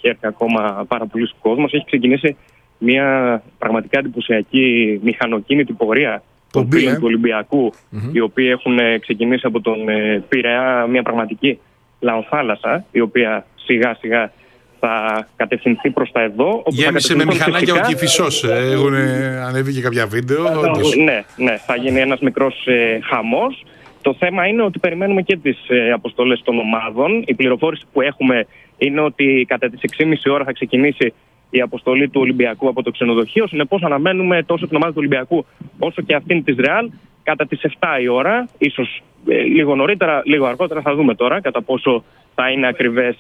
έχει έρθει ακόμα πάρα πολλοί κόσμος. Έχει ξεκινήσει μια πραγματικά εντυπωσιακή μηχανοκίνητη πορεία των φίλων του Ολυμπιακού, οι οποίοι έχουν ξεκινήσει από τον Πειραιά, μια πραγματική λαοθάλασσα, η οποία σιγά σιγά θα κατευθυνθεί προς τα εδώ. Γέμισε με μηχανάκια ο Κηφισός. Έχουν ανέβει και κάποια βίντεο. Ναι, θα γίνει ένας μικρός χαμός. Το θέμα είναι ότι περιμένουμε και τις αποστολές των ομάδων. Η πληροφόρηση που έχουμε είναι ότι κατά τις 6.30 ώρα θα ξεκινήσει η αποστολή του Ολυμπιακού από το ξενοδοχείο. Συνεπώς αναμένουμε τόσο την ομάδα του Ολυμπιακού όσο και αυτήν της Ρεάλ κατά τις 7 η ώρα. Ίσως λίγο νωρίτερα, λίγο αργότερα, θα δούμε τώρα κατά πόσο θα είναι ακριβές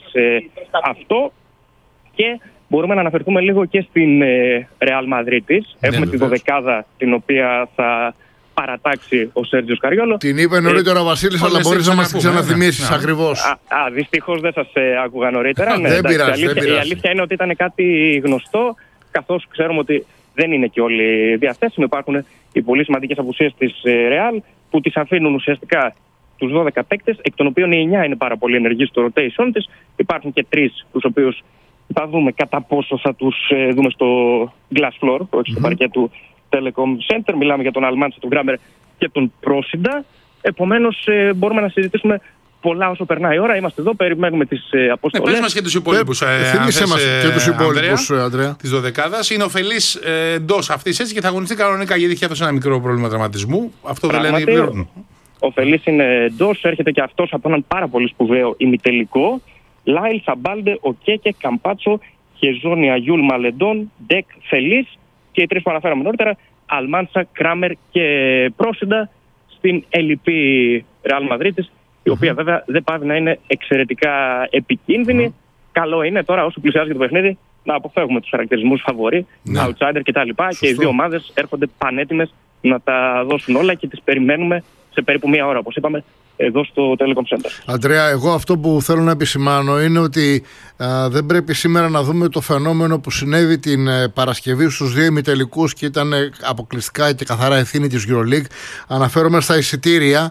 αυτό. Και μπορούμε να αναφερθούμε λίγο και στην Ρεάλ Μαδρίτης. Έχουμε τη δωδεκάδα την οποία θα παρατάξει ο Σέρτζιο Καριόλο. Την είπε νωρίτερα ο Βασίλης, αλλά μπορείς να μας την ξαναθυμίσεις ακριβώς. Δυστυχώς δεν σας άκουγα νωρίτερα. Δεν πειράζει. Η αλήθεια είναι ότι ήταν κάτι γνωστό, καθώς ξέρουμε ότι δεν είναι και όλοι διαθέσιμοι. Υπάρχουν οι πολύ σημαντικές απουσίες της Ρεάλ που τις αφήνουν ουσιαστικά τους 12 παίκτες, εκ των οποίων οι 9 είναι πάρα πολύ ενεργοί στο rotation της. Υπάρχουν και 3 τους οποίους θα δούμε κατά πόσο θα τους δούμε στο glass floor, όχι στο παρκέ του Telecom Center. Μιλάμε για τον Αλμάντσα, τον Γκράμερ και τον Πρόσιντα. Επομένως μπορούμε να συζητήσουμε πολλά όσο περνάει η ώρα. Είμαστε εδώ, περιμένουμε τις αποστολές. Πες μας και τους υπόλοιπους. Θυμίσέ μας και τους υπόλοιπους, Αντρέα. Της δωδεκάδας. Είναι ωφελής εντός αυτής έτσι και θα αγωνιστεί κανονικά, γιατί είχε αυτό ένα μικρό πρόβλημα τραυματισμού. Αυτό δεν λένε οι πληρώνουν. Ωφελής είναι εντός, έρχεται και αυτός από έναν πάρα πολύ σπουδαίο ημιτελικό. Λάιλ, Σαμπάλντε, Οκέκε, Καμπάτσο, Χεζόνια, Γιούλ, Μαλεντόν, Ντεκ, Φελής και οι 3 που αναφέραμε νωρίτερα, Αλμάντσα, Κράμερ και Πρόσιντα στην ελλειπή Ρεάλ Μαδρίτης, η οποία βέβαια δεν πάβει να είναι εξαιρετικά επικίνδυνη. Καλό είναι τώρα, όσο πλησιάζει για το παιχνίδι, να αποφεύγουμε τους χαρακτηρισμούς φαβορί, outsider κτλ. Και οι δύο ομάδες έρχονται πανέτοιμες να τα δώσουν όλα και τις περιμένουμε σε περίπου 1 ώρα, όπως είπαμε, εδώ στο Telecom Center. Αντρέα, εγώ αυτό που θέλω να επισημάνω είναι ότι δεν πρέπει σήμερα να δούμε το φαινόμενο που συνέβη την Παρασκευή στους 2 ημιτελικούς και ήταν αποκλειστικά και καθαρά ευθύνη της EuroLeague. Αναφέρομαι στα εισιτήρια,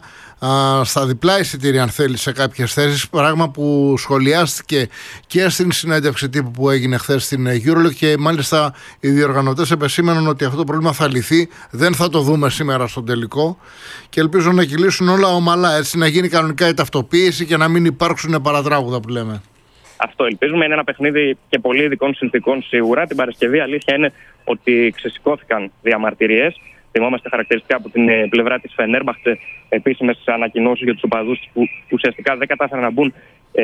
στα διπλά εισιτήρια αν θέλει σε κάποιες θέσεις, πράγμα που σχολιάστηκε και στην συνέντευξη τύπου που έγινε χθες στην EuroLeague και μάλιστα οι διοργανωτές επεσήμεναν ότι αυτό το πρόβλημα θα λυθεί, δεν θα το δούμε σήμερα στον τελικό και ελπίζω να κυλήσουν όλα ομαλά, έτσι να γίνει κανονικά η ταυτοποίηση και να μην υπάρξουν παρατράγουδα που λέμε. Αυτό ελπίζουμε. Είναι ένα παιχνίδι και πολύ ειδικών συνθηκών σίγουρα. Την Παρασκευή αλήθεια είναι ότι ξεσηκώθηκαν διαμαρτυρίες. Θυμόμαστε χαρακτηριστικά από την πλευρά της Φενέρμπαχτσε επίσημες ανακοινώσεις για τους οπαδούς που ουσιαστικά δεν κατάφεραν να μπουν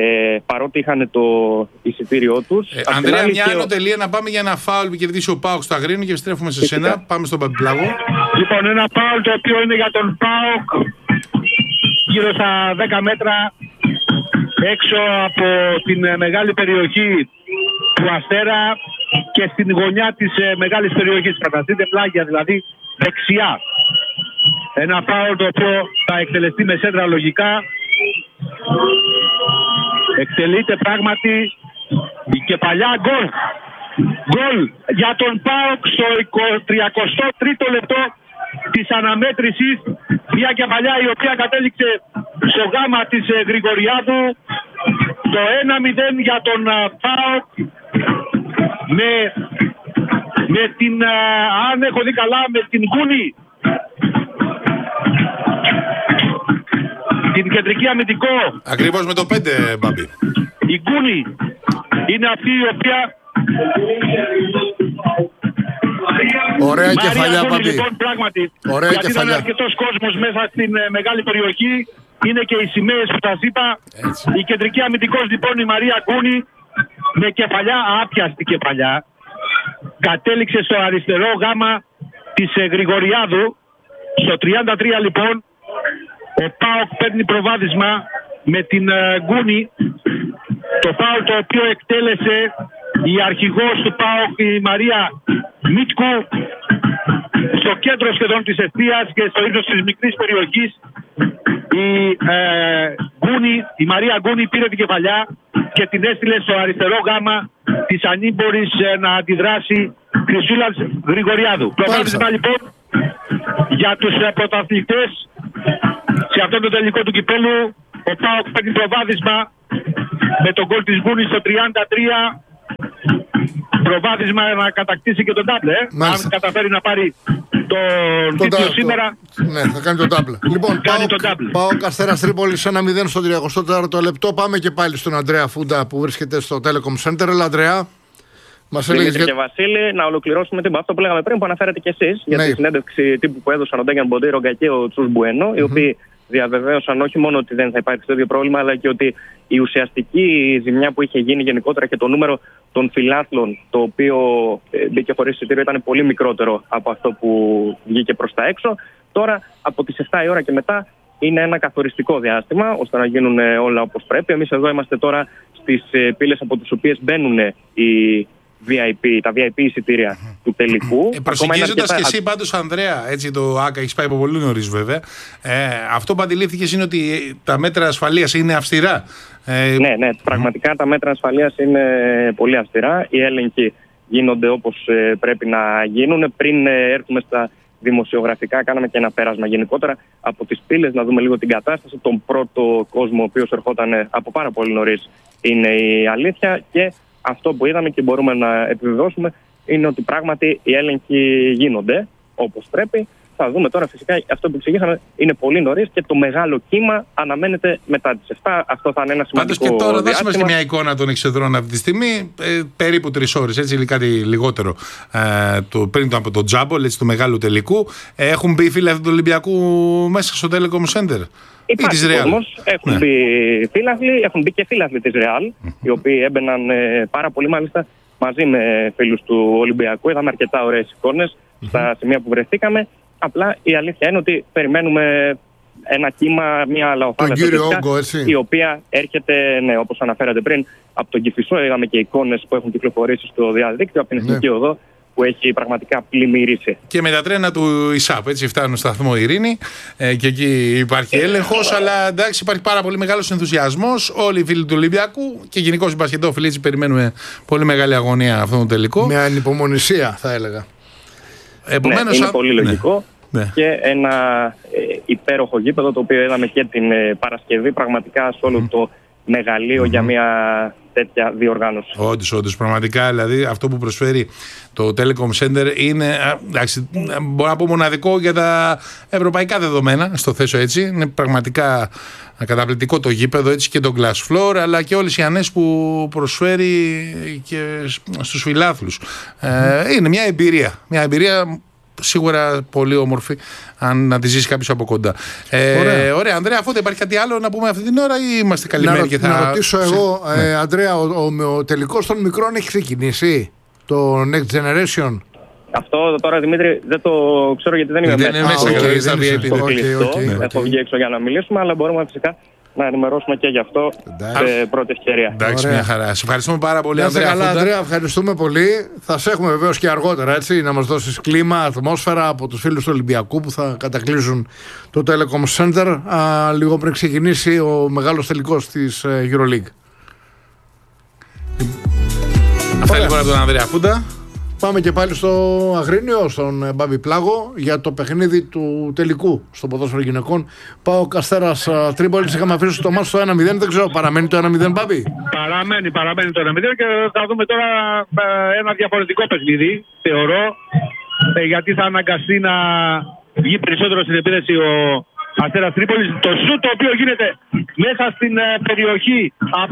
παρότι είχαν το εισιτήριό τους. Ανδρέα, μια ανωτελεία να πάμε για ένα φάουλ που κερδίσει ο ΠΑΟΚ στο Αγρίνιο και επιστρέφουμε σε σένα. Πάμε στον Παπιπλάγο. Λοιπόν, ένα φάουλ το οποίο είναι για τον ΠΑΟΚ γύρω στα 10 μέτρα έξω από την μεγάλη περιοχή του Αστέρα και στην γωνιά της μεγάλης περιοχής. Καταστείτε πλάγια, δηλαδή δεξιά. Ένα φάουλ το οποίο θα εκτελεστεί με σέντρα λογικά. Εκτελείται πράγματι η κεφαλιά, γκολ. Γκολ για τον ΠΑΟΚ στο 33ο λεπτό της αναμέτρησης. Μια κεφαλιά η οποία κατέληξε στο γάμα της Γρηγοριάδου. Το 1-0 για τον ΠΑΟΚ με την, αν έχω δει καλά, με την Γκούνη, την κεντρική αμυντικό. Ακριβώς με το 5, Μπάμπη. Η Γκούνη είναι αυτή η οποία... Ωραία κεφαλιά, Μπάμπη. Λοιπόν, πράγματι, ωραία γιατί κεφαλιά. ήταν αρκετός κόσμος μέσα στην μεγάλη περιοχή. Είναι και οι σημαίες που σας είπα. Έτσι. Η κεντρική αμυντικός λοιπόν, η Μαρία Γκούνη, με κεφαλιά, άπιαστη κεφαλιά, κατέληξε στο αριστερό γάμα της Γρηγοριάδου. Στο 33 λοιπόν ο ΠΑΟΚ παίρνει προβάδισμα με την Γκούνη. Το φάουλ το οποίο εκτέλεσε η αρχηγός του ΠΑΟΚ, η Μαρία Μίτκου, στο κέντρο σχεδόν της ευθείας και στο ύψος της μικρής περιοχής. Η Μαρία Γκούνη πήρε την κεφαλιά και την έστειλε στο αριστερό γάμα της ανήμπορης να αντιδράσει Χρυσούλας Γρηγοριάδου. Προβάδισμα λοιπόν για τους πρωταθλητές σε αυτό το τελικό του κυπέλου. Ο ΠΑΟΚ παίρνει προβάδισμα με τον γκολ της Γκούνης στο 33. προβάδισμα να κατακτήσει και τον double. Αν καταφέρει να πάρει τον τίτλο σήμερα. Ναι, θα κάνει τον double. Λοιπόν, πάω Αστέρας Τρίπολης 1-0 στο 34ο λεπτό. Πάμε και πάλι στον Ανδρέα Φούντα που βρίσκεται στο Telecom Center. Έλα, Ανδρέα. Δημήτρη και Βασίλη, να ολοκληρώσουμε αυτό που λέγαμε πριν, που αναφέρατε κι εσείς για τη συνέντευξη τύπου που έδωσαν ο Ντέγκαν Μποντέιρογκα και ο Τσους Μπουένο, οι οποίοι διαβεβαίωσαν όχι μόνο ότι δεν θα υπάρχει το ίδιο πρόβλημα, αλλά και ότι η ουσιαστική ζημιά που είχε γίνει γενικότερα και το νούμερο των φιλάθλων, το οποίο μπήκε χωρίς εισιτήριο, ήταν πολύ μικρότερο από αυτό που βγήκε προς τα έξω. Τώρα, από τις 7 η ώρα και μετά, είναι ένα καθοριστικό διάστημα ώστε να γίνουν όλα όπως πρέπει. Εμείς εδώ είμαστε τώρα στις πύλες από τις οποίες μπαίνουν οι τα VIP εισιτήρια του τελικού. Προσεγγίζοντας και εσύ πάντως, Ανδρέα, έτσι το ΆΚΑ έχει πάει από πολύ νωρίς βέβαια. Αυτό που αντιλήφθηκες είναι ότι τα μέτρα ασφαλείας είναι αυστηρά. Ναι, πραγματικά τα μέτρα ασφαλείας είναι πολύ αυστηρά. Οι έλεγχοι γίνονται όπως πρέπει να γίνουν. Πριν έρθουμε στα δημοσιογραφικά, κάναμε και ένα πέρασμα γενικότερα από τις πύλες, να δούμε λίγο την κατάσταση. Τον πρώτο κόσμο, ο οποίος ερχόταν από πάρα πολύ νωρίς, είναι η αλήθεια. Και αυτό που είδαμε και μπορούμε να επιβεβαιώσουμε είναι ότι πράγματι οι έλεγχοι γίνονται όπως πρέπει. Θα δούμε τώρα, φυσικά αυτό που εξηγήσαμε είναι πολύ νωρίς και το μεγάλο κύμα αναμένεται μετά τις 7. Αυτό θα είναι ένα σημαντικό. Πάντως και τώρα δώσουμε και μια εικόνα των εξεδρών αυτή τη στιγμή. Περίπου 3 ώρες, έτσι, κάτι λιγότερο πριν από το τζάμπολ, έτσι, του μεγάλου τελικού. Έχουν μπει οι φίλοι του Ολυμπιακού μέσα στο Telecom Center. Υπάρχει κόσμος, έχουν μπει φίλαθλοι, έχουν μπει και φίλαθλοι της Ρεάλ, οι οποίοι έμπαιναν πάρα πολύ, μάλιστα μαζί με φίλους του Ολυμπιακού. Είδαμε αρκετά ωραίες εικόνες στα σημεία που βρεθήκαμε. Απλά η αλήθεια είναι ότι περιμένουμε ένα κύμα, μια λαοφάδα η οποία έρχεται, όπως αναφέρατε πριν, από τον Κηφισό. Είδαμε και εικόνες που έχουν κυκλοφορήσει στο διαδίκτυο από την Εθνική Οδό, που έχει πραγματικά πλημμυρίσει. Και με τα τρένα του ΙΣΑΠ, έτσι, φτάνουν στο σταθμό Ειρήνη και εκεί υπάρχει έλεγχος, αλλά εντάξει, υπάρχει πάρα πολύ μεγάλος ενθουσιασμός. Όλοι οι φίλοι του Ολυμπιακού και γενικώς οι μπασκετόφιλοι, έτσι, περιμένουμε πολύ μεγάλη αγωνία αυτόν τον τελικό. Με ανυπομονησία, θα έλεγα. Επομένως, είναι πολύ λογικό. Και ένα υπέροχο γήπεδο, το οποίο είδαμε και την Παρασκευή, πραγματικά σε όλο το μεγαλείο για μια τέτοια διοργάνωση. Όντως, πραγματικά, δηλαδή αυτό που προσφέρει το Telecom Center είναι, εντάξει, μπορώ να πω μοναδικό για τα ευρωπαϊκά δεδομένα, στο θέσω έτσι. Είναι πραγματικά καταπληκτικό το γήπεδο, έτσι, και το glass floor, αλλά και όλες οι ανές που προσφέρει και στους φιλάθλους. Είναι μια εμπειρία σίγουρα πολύ όμορφη, αν να τη ζήσει κάποιος από κοντά. Ωραία, Ανδρέα, αφού δεν υπάρχει κάτι άλλο να πούμε αυτή την ώρα, ή είμαστε καλυμμένοι και θα. Να ρωτήσω εγώ, Ανδρέα, ο τελικός των μικρών έχει ξεκινήσει, το Next Generation? Αυτό τώρα, Δημήτρη, δεν το ξέρω γιατί δεν είμαι μέσα. Έχω βγει έξω για να μιλήσουμε, αλλά μπορούμε φυσικά να ενημερώσουμε και γι' αυτό σε πρώτη ευκαιρία. Εντάξει, μια χαρά. Σε ευχαριστούμε πάρα πολύ, Ανδρέα. Ανδρέα, ευχαριστούμε πολύ. Θα σε έχουμε βεβαίως και αργότερα, έτσι, να μας δώσεις κλίμα, ατμόσφαιρα από τους φίλους του Ολυμπιακού που θα κατακλείζουν το Telecom Center λίγο πριν ξεκινήσει ο μεγάλος τελικός της EuroLeague. Αυτά λοιπόν από τον Ανδρέα Φούντα. Πάμε και πάλι στο Αγρίνιο, στον Μπάμπη Πλάγο, για το παιχνίδι του τελικού στο ποδόσφαιρο γυναικών. ΠΑΟΚ Αστέρας Τρίπολης. Είχαμε αφήσει το μάτς στο 1-0. Δεν ξέρω, παραμένει το 1-0, Μπάμπη? Παραμένει το 1-0 και θα δούμε τώρα ένα διαφορετικό παιχνίδι, θεωρώ, γιατί θα αναγκαστεί να βγει περισσότερο στην επίδεση ο Αστέρας Τρίπολης. Το σουτ το οποίο γίνεται μέσα στην περιοχή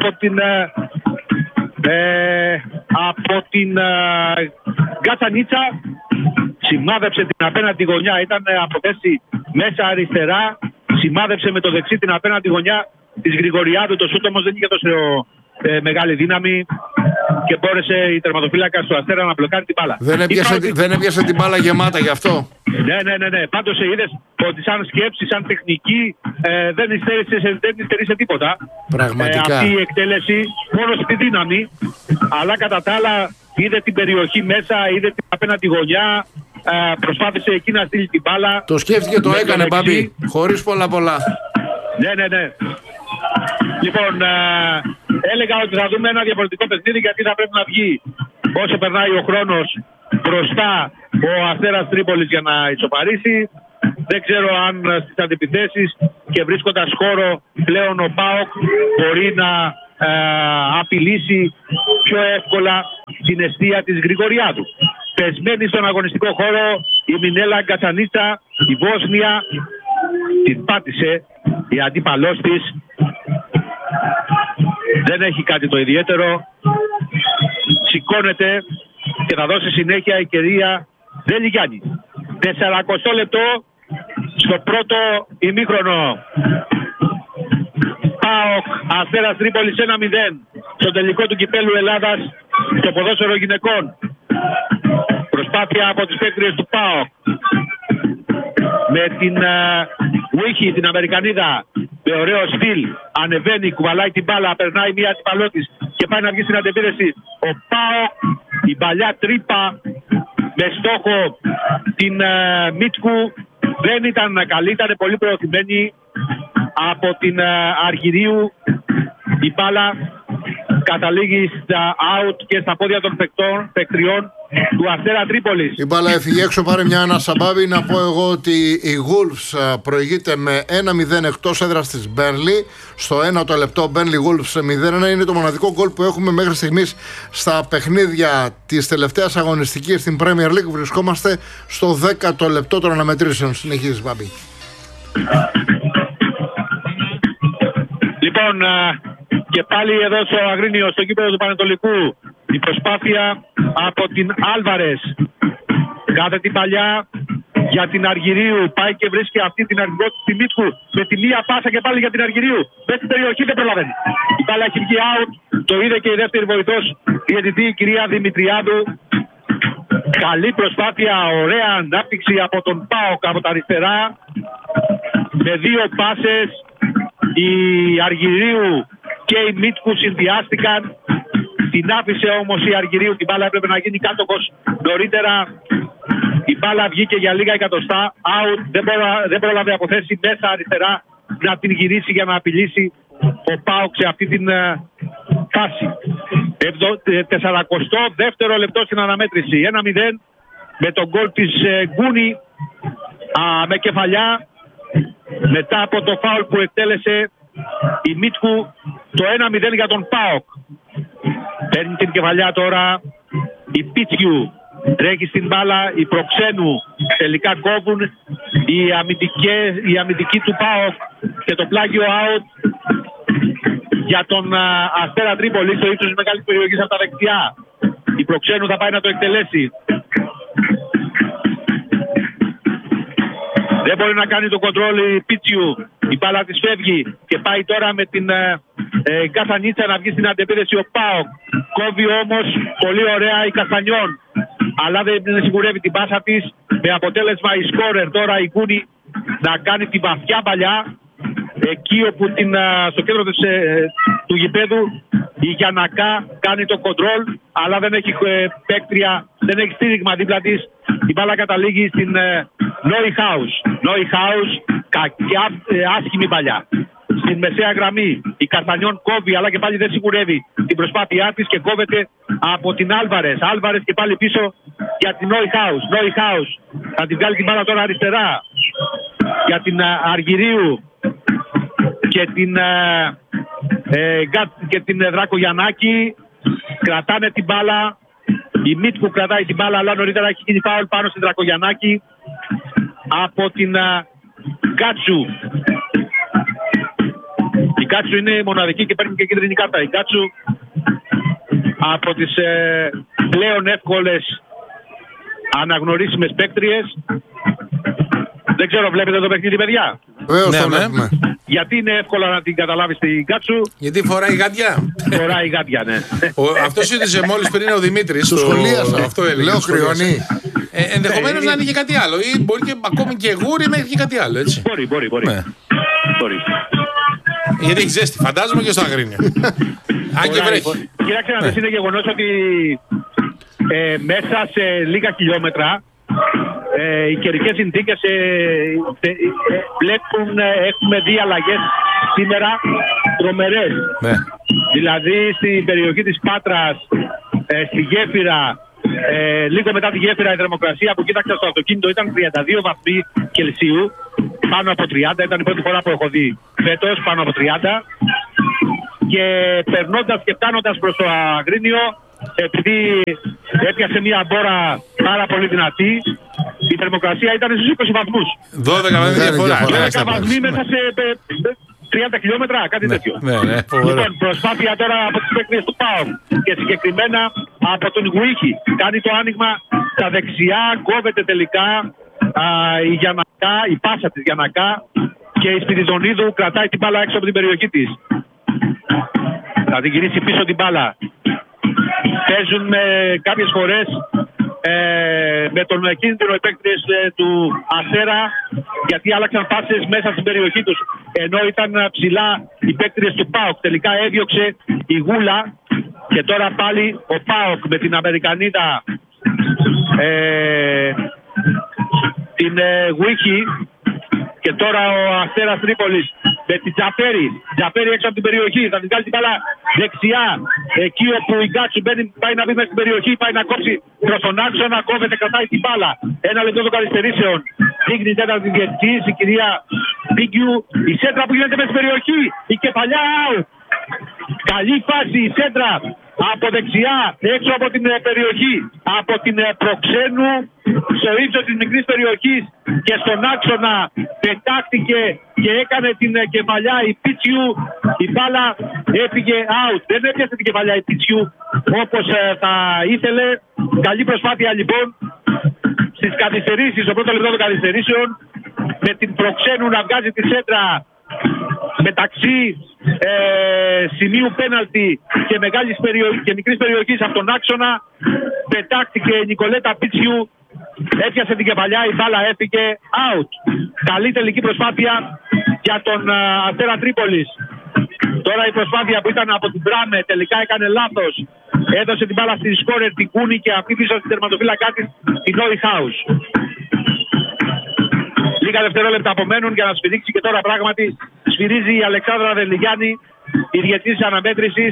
από την Γκατσανίτσα, σημάδεψε την απέναντι γωνιά, ήταν από θέση μέσα αριστερά, σημάδεψε με το δεξί την απέναντι γωνιά της Γρηγοριάδου. Το σούτ όμως δεν είχε τόσο μεγάλη δύναμη και μπόρεσε η τερματοφύλακα του Αστέρα να μπλοκάρει την μπάλα. Δεν έπιασε την μπάλα γεμάτα γι' αυτό. Ναι. Πάντως είδες ότι σαν σκέψη, σαν τεχνική δεν υστερήσε τίποτα. Πραγματικά. Αυτή η εκτέλεση μόνο στη δύναμη, αλλά κατά τα άλλα είδε την περιοχή μέσα, είδε την απέναντι γωνιά, προσπάθησε εκεί να στείλει την μπάλα. Το σκέφτηκε, το έκανε, Μπάμπη, χωρίς πολλά. Ναι. Λοιπόν, έλεγα ότι θα δούμε ένα διαφορετικό παιχνίδι, γιατί θα πρέπει να βγει όσο περνάει ο χρόνος μπροστά ο Αστέρας Τρίπολης για να ισοπαρίσει. Δεν ξέρω αν στις αντιπιθέσεις και βρίσκοντας χώρο πλέον ο ΠΑΟΚ μπορεί να απειλήσει πιο εύκολα την εστία της Γρηγοριάδου. Πεσμένη στον αγωνιστικό χώρο η Μινέλα Γκατσανίτσα, η Βόσνια, την πάτησε η αντίπαλός της. Δεν έχει κάτι το ιδιαίτερο. Σηκώνεται και θα δώσει συνέχεια η κυρία Δελιγιάννη. 40 λεπτό στο πρώτο ημίχρονο. ΠΑΟΚ Αστέρας Τρίπολης 1-0 στο τελικό του κυπέλου Ελλάδας στο ποδόσφαιρο γυναικών. Προσπάθεια από τις παίκτριες του ΠΑΟΚ με την Βίχη, την Αμερικανίδα, με ωραίο στυλ. Ανεβαίνει, κουβαλάει την μπάλα, περνάει μία αντιπαλό της και πάει να βγει στην αντεπίθεση. Ο ΠΑΟΚ, η παλιά τρύπα με στόχο την Μίτκου, δεν ήταν καλή, ήταν πολύ προωθημένη από την Αργυρίου. Η μπάλα καταλήγει στα out και στα πόδια των παικτριών του Αστέρα Τρίπολης. Η μπάλα έφυγε έξω, πάρε μια ανασαμπάβη. Να πω εγώ ότι η Wolves προηγείται με 1-0 εκτός έδρας της Burnley. Στο 1ο λεπτό Burnley Wolves 0-1 είναι το μοναδικό γκολ που έχουμε μέχρι στιγμής στα παιχνίδια της τελευταίας αγωνιστικής στην Premier League. Βρισκόμαστε στο 10ο λεπτό των αναμετρήσεων. Συνεχίζεις, Μπάμπη. Λοιπόν, και πάλι εδώ στο Αγρίνιο, στο κήπεδο του Πανετολικού, η προσπάθεια από την Άλβαρες. Κάθε την παλιά για την Αργυρίου. Πάει και βρίσκει αυτή την Αργυρίου τη Μίτκου με τη μία πάσα και πάλι για την Αργυρίου. Μέσα στην περιοχή δεν προλαβαίνει. Η μπάλα έχει βγει out. Το είδε και η δεύτερη βοηθός διαιτητή, η κυρία Δημητριάδου. Καλή προσπάθεια, ωραία ανάπτυξη από τον ΠΑΟΚ από τα αριστερά. Με δύο πάσες η Αργυρίου και η Μίτκου συνδυάστηκαν. Την άφησε όμως η Αργυρίου, την μπάλα έπρεπε να γίνει κάτοχος νωρίτερα. Η μπάλα βγήκε για λίγα εκατοστά, out, δεν πρόλαβε από θέση μέσα αριστερά να την γυρίσει για να απειλήσει ο ΠΑΟΚ σε αυτή την φάση. 42ο λεπτό στην αναμέτρηση, 1-0 με τον γκολ της Γκούνη με κεφαλιά μετά από το φάουλ που εκτέλεσε η Μίτκου. Το 1-0 για τον ΠΑΟΚ. Παίρνει την κεφαλιά τώρα η Πίτσιου. Τρέχει στην μπάλα η Προξένου. Τελικά κόβουν οι αμυντικοί του ΠΑΟΚ και το πλάγιο out για τον Αστέρα Τρίπολη στο ύψος της μεγάλης περιοχής από τα δεξιά. Η Προξένου θα πάει να το εκτελέσει. Δεν μπορεί να κάνει το κοντρόλ η Πίτσιου. Η μπάλα της φεύγει και πάει τώρα με την Καστανίτσα να βγει στην αντεπίθεση ο ΠΑΟΚ. Κόβει όμως πολύ ωραία η Καστανιών, αλλά δεν σιγουρεύει την πάσα της, με αποτέλεσμα η σκόρερ τώρα η Γκούνη να κάνει την βαθιά παλιά εκεί όπου στο κέντρο του γηπέδου η Γιαννακά κάνει το κοντρόλ, αλλά δεν έχει παίκτρια, δεν έχει στήριγμα δίπλα της. Η μπάλα καταλήγει στην Νόιχάους, κακιά άσχημη παλιά. Στην μεσαία γραμμή η Καστανιών κόβει, αλλά και πάλι δεν σιγουρεύει την προσπάθειά της και κόβεται από την Άλβαρες. Άλβαρες και πάλι πίσω για την Νόιχάους. Θα την βγάλει την μπάλα τώρα αριστερά για την Αργυρίου και την Δράκο Γιαννάκη. Κρατάνε την μπάλα. Η Μίτκου κρατάει την μπάλα, αλλά νωρίτερα έχει γίνει φάουλ πάνω στην Δρακογιαννάκη από την Γκάτσου. Η Γκάτσου είναι μοναδική και παίρνει και κίτρινη κάρτα. Η Γκάτσου από τις πλέον εύκολες αναγνωρίσιμες παίκτριες. Δεν ξέρω, βλέπετε το παιχνίδι, παιδιά? Βεβαίως το βλέπουμε. Γιατί είναι εύκολο να την καταλάβεις την Κάτσου? Γιατί φοράει γάντια. Φοράει γάντια, ναι. Αυτό σύντησε μόλις πριν ο Δημήτρης. Το σχολίασα. Αυτό έλεγε. Λέω κρυώνει. Ενδεχομένως να είναι και κάτι άλλο. Ή μπορεί και ακόμη και γούρι μέχρι και κάτι άλλο, έτσι. Μπορεί. Ναι. Γιατί έχει ζέστη, φαντάζομαι, και στο Αγρίνιο. Αν και βρέχει. Κοίταξε να δεις, είναι γεγονός ότι μέσα σε λίγα χιλιόμετρα οι καιρικές συνθήκες βλέπουν, έχουμε δει αλλαγές σήμερα τρομερές. Ναι. Δηλαδή στην περιοχή της Πάτρας, στη Γέφυρα, λίγο μετά τη Γέφυρα η θερμοκρασία που κοίταξα στο αυτοκίνητο ήταν 32 βαθμοί Κελσίου, πάνω από 30, ήταν η πρώτη φορά που έχω δει φέτος πάνω από 30. και περνώντας και φτάνοντας προς το Αγρίνιο, επειδή έπιασε μια μπόρα πάρα πολύ δυνατή, η θερμοκρασία ήταν στους 20 βαθμούς. 12 βαθμοί διαφορά. 12 βαθμοί μέσα σε 30 χιλιόμετρα, κάτι τέτοιο. Λοιπόν, προσπάθεια τώρα από τους παίκτες του ΠΑΟΚ και συγκεκριμένα από τον Γουίχη. Κάνει το άνοιγμα στα δεξιά, κόβεται τελικά η Γιαννακά, η πάσα της Γιαννακά, και η Σπυριδονίδου κρατάει την μπάλα έξω από την περιοχή της. Θα την γυρίσει πίσω την μπάλα. Παίζουν με κάποιες φορές με τον κίνδυνο οι παίκτες του Αστέρα, γιατί άλλαξαν πάσες μέσα στην περιοχή τους, ενώ ήταν ψηλά οι παίκτες του ΠΑΟΚ. Τελικά έδιωξε η Γούλα και τώρα πάλι ο ΠΑΟΚ με την Αμερικανίδα την Γουίκη. Και τώρα ο Αστέρας Τρίπολης με την Τζαφέρη έξω από την περιοχή. Θα την κάνει την μπάλα δεξιά. Εκεί όπου η Γκάτσου πάει να μπει μέσα στην περιοχή, πάει να κόψει προς τον άξονα, κόβεται, κρατάει την μπάλα. Ένα λεπτό των καθυστερήσεων. Δείχνει η τέταρτη διαιτητής, η κυρία Πίγκιου. Η σέντρα που γίνεται μέσα στην περιοχή. Η κεφαλιά out. Καλή φάση η σέντρα από δεξιά, έξω από την περιοχή, από την Προξένου, στο ύψος της μικρής περιοχής και στον άξονα πετάχτηκε και έκανε την κεφαλιά η Πίτσιου. Η μπάλα έφυγε out. Δεν έπιασε την κεφαλιά η Πίτσιου όπως θα ήθελε. Καλή προσπάθεια λοιπόν στις καθυστερήσεις, στο πρώτο λεπτό των καθυστερήσεων, με την Προξένου να βγάζει τη σέντρα μεταξύ σημείου πέναλτι και μεγάλης και μικρής περιοχής από τον άξονα. Πετάχτηκε η Νικολέτα Πίτσιου, έπιασε την κεφαλιά, η μπάλα έφυγε out. Καλή τελική προσπάθεια για τον Αστέρα Τρίπολης. Τώρα η προσπάθεια που ήταν από την Μπράμε τελικά έκανε λάθος. Έδωσε την μπάλα στη σκόρερ την Κούνη και αυτή πίσω στην τερματοφύλακά της την Νόι Χάους. Λίγα δευτερόλεπτα απομένουν για να σφυρίξει και τώρα πράγματι σφυρίζει η Αλεξάνδρα Δελιγιάννη, η διαιτητής αναμέτρησης,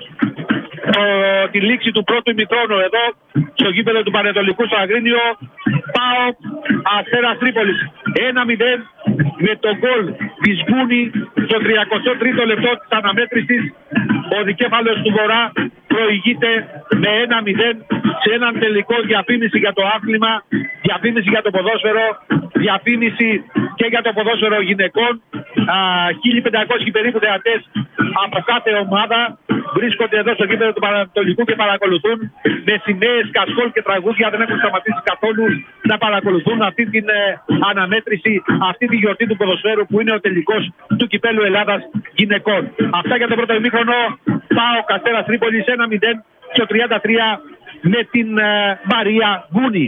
τη λήξη του πρώτου ημιχρόνου εδώ στο γήπεδο του Πανετολικού στο Αγρίνιο. Πάω Αστέρας Τρίπολης 1-0 με τον γκολ της Γκούνη στο 33ο λεπτό της αναμέτρησης. Ο δικέφαλος του Βορρά προηγείται με 1-0 σε έναν τελικό. Διαφήμιση για το άθλημα, διαφήμιση για το ποδόσφαιρο, διαφήμιση και για το ποδόσφαιρο γυναικών. 1500 περίπου θεατές από κάθε ομάδα βρίσκονται εδώ στο γήπεδο του Πανατολικού και παρακολουθούν με σημαίες, κασκόλ και τραγούδια. Δεν έχουν σταματήσει καθόλου να παρακολουθούν αυτή την αναμέτρηση, αυτή τη γιορτή του ποδοσφαίρου που είναι ο τελικός του Κυπέλλου Ελλάδας γυναικών. Αυτά για το πρώτο ημίχρονο. Πάω Αστέρας Τρίπολης 1-0 στο 33 με την Μαρία Γκούνη.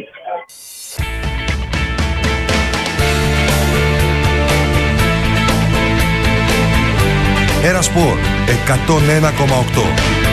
Ένα Σπορ 101,8.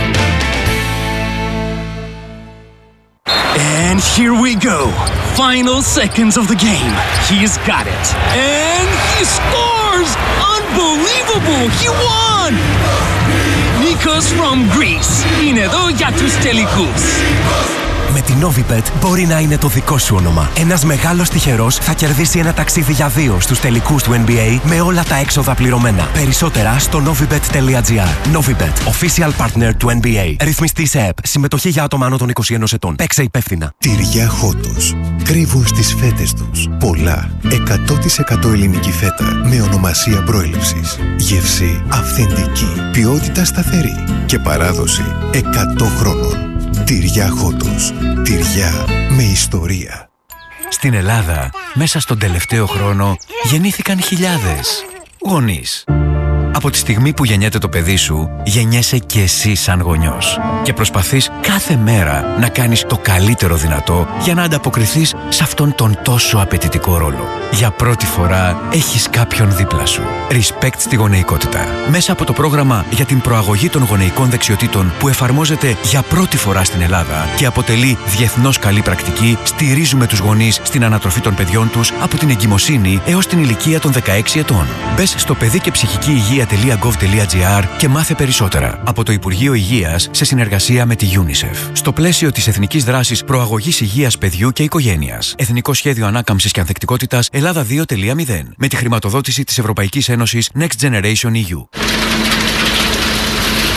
And here we go. Final seconds of the game. He's got it. And he scores! Unbelievable! He won! Nikos from Greece. Είναι εδώ για τους τελικούς. Με την Novibet μπορεί να είναι το δικό σου όνομα. Ένας μεγάλος τυχερός θα κερδίσει ένα ταξίδι για 2 στους τελικούς του NBA με όλα τα έξοδα πληρωμένα. Περισσότερα στο novibet.gr. Novibet, official partner του NBA. Ρυθμιστή σε ΕΠ. Συμμετοχή για άτομα άνω των 21 ετών. Παίξε υπεύθυνα. Τυριά Χότος. Κρύβουν στις φέτες τους πολλά. 100% ελληνική φέτα με ονομασία προέλευσης. Γεύση αυθεντική. Ποιότητα σταθερή. Και παράδοση 100 χρόνων. Τυριά Χότος. Τυριά με ιστορία. Στην Ελλάδα, μέσα στον τελευταίο χρόνο, γεννήθηκαν χιλιάδες γονείς. Από τη στιγμή που γεννιέται το παιδί σου, γεννιέσαι και εσύ σαν γονιός. Και προσπαθείς κάθε μέρα να κάνεις το καλύτερο δυνατό για να ανταποκριθείς σε αυτόν τον τόσο απαιτητικό ρόλο. Για πρώτη φορά έχεις κάποιον δίπλα σου. Respect στη γονεϊκότητα. Μέσα από το πρόγραμμα για την προαγωγή των γονεϊκών δεξιοτήτων που εφαρμόζεται για πρώτη φορά στην Ελλάδα και αποτελεί διεθνώς καλή πρακτική, στηρίζουμε τους γονείς στην ανατροφή των παιδιών τους από την εγκυμοσύνη έως την ηλικία των 16 ετών. Μπες στο παιδί και ψυχική υγεία.gov.gr και μάθε περισσότερα. Από το Υπουργείο Υγείας σε συνεργασία με τη UNICEF. Στο πλαίσιο της Εθνικής Δράσης Προαγωγής Υγείας Παιδιού και Οικογένειας. Εθνικό Σχέδιο Ανάκαμψης και Ανθεκτικότητας Ελλάδα 2.0. Με τη χρηματοδότηση της Ευρωπαϊκής Ένωσης Next Generation EU.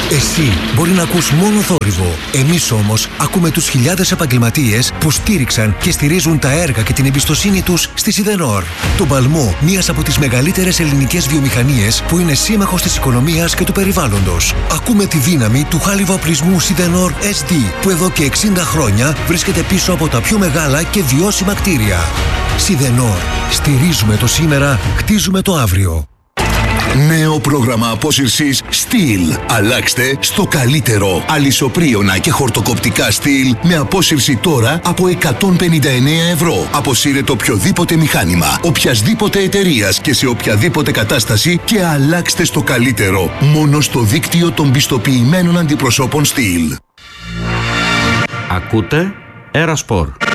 Εσύ μπορεί να ακούς μόνο θόρυβο. Εμείς όμως ακούμε τους χιλιάδες επαγγελματίες που στήριξαν και στηρίζουν τα έργα και την εμπιστοσύνη τους στη Σιδενόρ. Το παλμό, μίας από τις μεγαλύτερες ελληνικές βιομηχανίες που είναι σύμμαχος της οικονομίας και του περιβάλλοντος. Ακούμε τη δύναμη του χάλιβα-οπλισμού Σιδενόρ SD, που εδώ και 60 χρόνια βρίσκεται πίσω από τα πιο μεγάλα και βιώσιμα κτίρια. Σιδενόρ. Στηρίζουμε το σήμερα, χτίζουμε το αύριο. Νέο πρόγραμμα απόσυρσης Steel. Αλλάξτε στο καλύτερο. Αλυσοπρίωνα και χορτοκοπτικά Steel με απόσυρση τώρα από 159 ευρώ. Αποσύρετε οποιοδήποτε μηχάνημα, οποιασδήποτε εταιρείας και σε οποιαδήποτε κατάσταση και αλλάξτε στο καλύτερο. Μόνο στο δίκτυο των πιστοποιημένων αντιπροσώπων Steel. Ακούτε Aerosport.